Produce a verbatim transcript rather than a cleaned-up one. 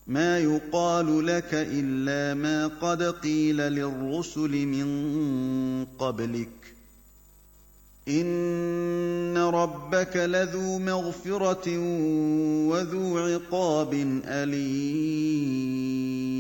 مَا يُقَالُ لَكَ إِلَّا مَا قَدْ قِيلَ لِلرُّسُلِ مِن قَبْلِكَ ۚ إِنَّ رَبَّكَ لَذُو مَغْفِرَةٍ وَذُو عِقَابٍ أَلِيمٍ